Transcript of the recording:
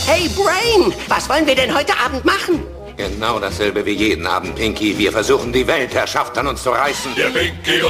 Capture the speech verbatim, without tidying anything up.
Hey, Brain, was wollen wir denn heute Abend machen? Genau dasselbe wie jeden Abend, Pinky. Wir versuchen, die Weltherrschaft an uns zu reißen. Der Pinky